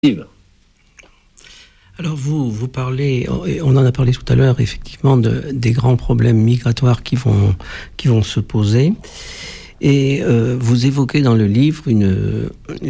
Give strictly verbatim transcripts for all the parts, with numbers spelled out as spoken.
Alors vous, vous parlez, on en a parlé tout à l'heure, effectivement, de, des grands problèmes migratoires qui vont, qui vont se poser. Et euh, vous évoquez dans le livre une,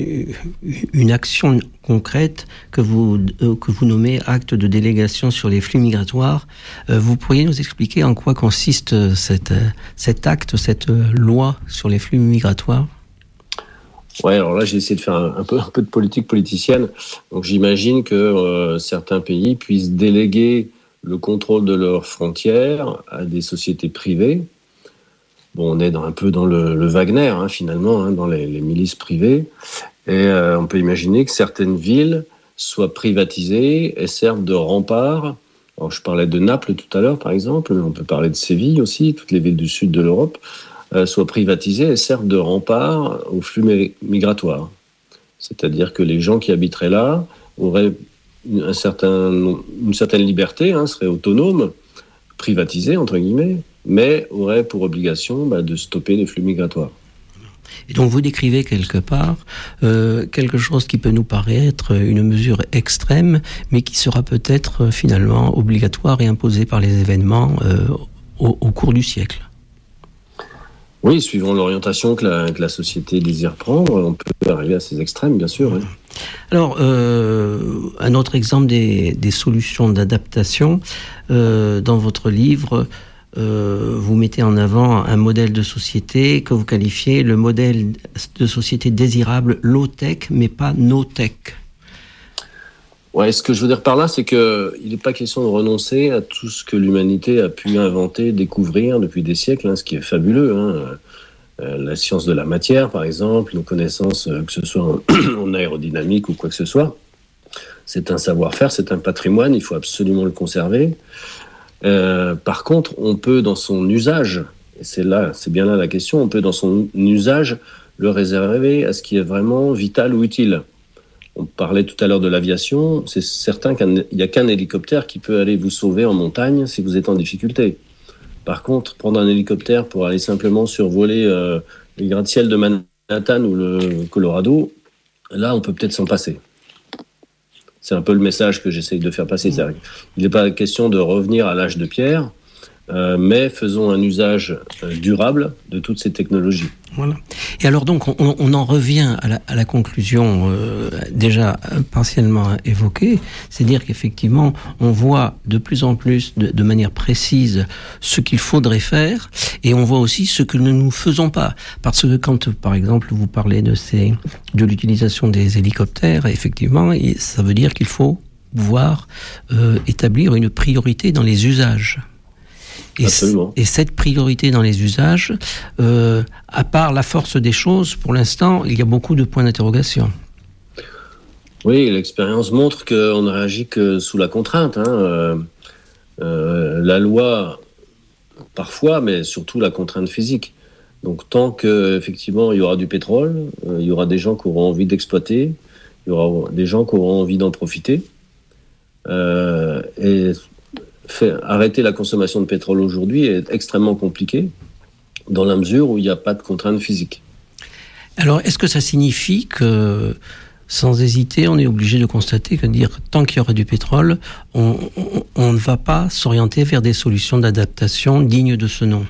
une action concrète que vous, euh, que vous nommez acte de délégation sur les flux migratoires. Euh, vous pourriez nous expliquer en quoi consiste cette, cet acte, cette loi sur les flux migratoires ? Ouais, alors là, j'ai essayé de faire un, un, peu, un peu de politique politicienne. Donc, j'imagine que euh, certains pays puissent déléguer le contrôle de leurs frontières à des sociétés privées. Bon, on est dans, un peu dans le, le Wagner, hein, finalement, hein, dans les, les milices privées. Et euh, on peut imaginer que certaines villes soient privatisées et servent de rempart. Alors, je parlais de Naples tout à l'heure, par exemple. On peut parler de Séville aussi, toutes les villes du sud de l'Europe. Euh, soient privatisées et servent de rempart aux flux migratoires. C'est-à-dire que les gens qui habiteraient là auraient un certain, une certaine liberté, hein, seraient autonomes, privatisés, entre guillemets, mais auraient pour obligation bah, de stopper les flux migratoires. Et donc vous décrivez quelque part euh, quelque chose qui peut nous paraître une mesure extrême, mais qui sera peut-être euh, finalement obligatoire et imposée par les événements euh, au, au cours du siècle. Oui, suivant l'orientation que la, que la société désire prendre, on peut arriver à ces extrêmes, bien sûr. Oui. Alors, euh, un autre exemple des, des solutions d'adaptation, euh, dans votre livre, euh, vous mettez en avant un modèle de société que vous qualifiez le modèle de société désirable low-tech, mais pas no-tech. Ouais, ce que je veux dire par là, c'est que il n'est pas question de renoncer à tout ce que l'humanité a pu inventer, découvrir depuis des siècles, hein, ce qui est fabuleux. Hein. Euh, la science de la matière, par exemple, nos connaissances, euh, que ce soit en, en aérodynamique ou quoi que ce soit, c'est un savoir-faire, c'est un patrimoine, il faut absolument le conserver. Euh, par contre, on peut, dans son usage, et c'est là, c'est bien là la question, on peut, dans son usage, le réserver à ce qui est vraiment vital ou utile. On parlait tout à l'heure de l'aviation, c'est certain qu'il n'y a qu'un hélicoptère qui peut aller vous sauver en montagne si vous êtes en difficulté. Par contre, prendre un hélicoptère pour aller simplement survoler euh, les gratte-ciel de Manhattan ou le Colorado, là, on peut peut-être s'en passer. C'est un peu le message que j'essaye de faire passer. C'est-à-dire, il n'est pas question de revenir à l'âge de pierre, euh, mais faisons un usage euh, durable de toutes ces technologies. Voilà. Et alors donc, on, on en revient à la, à la conclusion euh, déjà partiellement évoquée, c'est-à-dire qu'effectivement, on voit de plus en plus, de, de manière précise, ce qu'il faudrait faire, et on voit aussi ce que nous ne faisons pas. Parce que quand, par exemple, vous parlez de, ces, de l'utilisation des hélicoptères, effectivement, ça veut dire qu'il faut pouvoir euh, établir une priorité dans les usages. Et, et cette priorité dans les usages, euh, à part la force des choses, pour l'instant, il y a beaucoup de points d'interrogation. Oui, l'expérience montre qu'on ne réagit que sous la contrainte. Hein. Euh, euh, la loi, parfois, mais surtout la contrainte physique. Donc, tant qu'effectivement, il y aura du pétrole, euh, il y aura des gens qui auront envie d'exploiter, il y aura des gens qui auront envie d'en profiter. Euh, et Faire, arrêter la consommation de pétrole aujourd'hui est extrêmement compliqué dans la mesure où il n'y a pas de contrainte physique. Alors, est-ce que ça signifie que, sans hésiter, on est obligé de constater que dire tant qu'il y aura du pétrole, on, on, on ne va pas s'orienter vers des solutions d'adaptation dignes de ce nom ?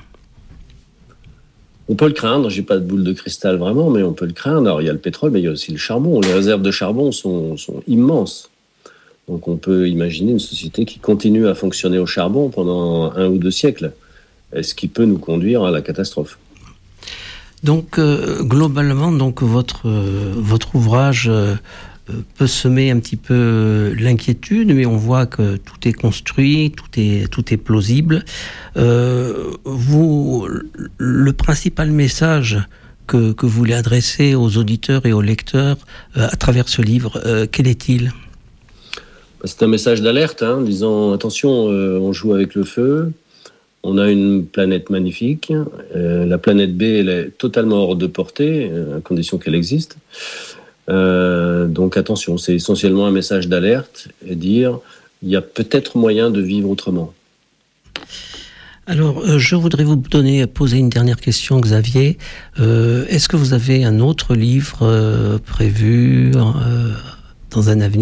On peut le craindre, j'ai pas de boule de cristal vraiment, mais on peut le craindre. Alors, il y a le pétrole, mais il y a aussi le charbon. Les réserves de charbon sont, sont immenses. Donc on peut imaginer une société qui continue à fonctionner au charbon pendant un ou deux siècles, ce qui peut nous conduire à la catastrophe. Donc euh, globalement, donc votre euh, votre ouvrage euh, peut semer un petit peu l'inquiétude, mais on voit que tout est construit, tout est tout est plausible. Euh, vous, le principal message que que vous voulez adresser aux auditeurs et aux lecteurs euh, à travers ce livre, euh, quel est-il ? C'est un message d'alerte, hein, disant attention, euh, on joue avec le feu, on a une planète magnifique, euh, la planète B, elle est totalement hors de portée, euh, à condition qu'elle existe. Euh, donc attention, c'est essentiellement un message d'alerte et dire il y a peut-être moyen de vivre autrement. Alors, euh, je voudrais vous donner, poser une dernière question, Xavier. Euh, est-ce que vous avez un autre livre euh, prévu euh, dans un avenir